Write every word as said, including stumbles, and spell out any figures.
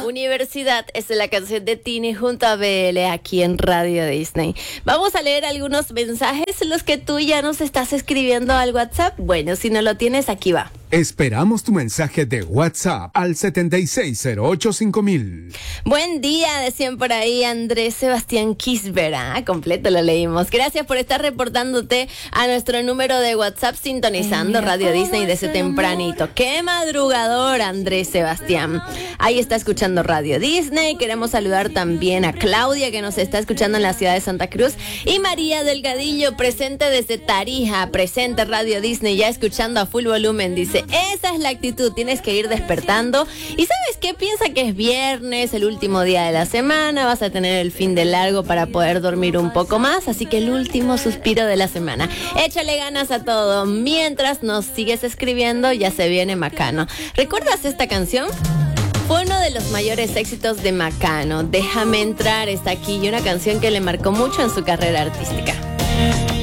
Universidad es la canción de Tini junto a B L aquí en Radio Disney. Vamos a leer algunos mensajes, los que tú ya nos estás escribiendo al WhatsApp. Bueno, si no lo tienes, aquí va. Esperamos tu mensaje de WhatsApp al setenta y seis cero ocho cinco mil. Buen día, decían por ahí Andrés Sebastián Kisbera. Ah, completo lo leímos. Gracias por estar reportándote a nuestro número de WhatsApp, sintonizando Radio Disney desde tempranito. ¡Qué madrugador, Andrés Sebastián! Ahí está escuchando Radio Disney. Queremos saludar también a Claudia, que nos está escuchando en la ciudad de Santa Cruz. Y María Delgadillo, presente desde Tarija, presente Radio Disney, ya escuchando a full volumen, dice. Esa es la actitud, tienes que ir despertando. ¿Y sabes qué? Piensa que es viernes, el último día de la semana, vas a tener el fin de largo para poder dormir un poco más, así que el último suspiro de la semana. Échale ganas a todo. Mientras nos sigues escribiendo, ya se viene Macano. ¿Recuerdas esta canción? Fue uno de los mayores éxitos de Macano. Déjame entrar, está aquí, y una canción que le marcó mucho en su carrera artística.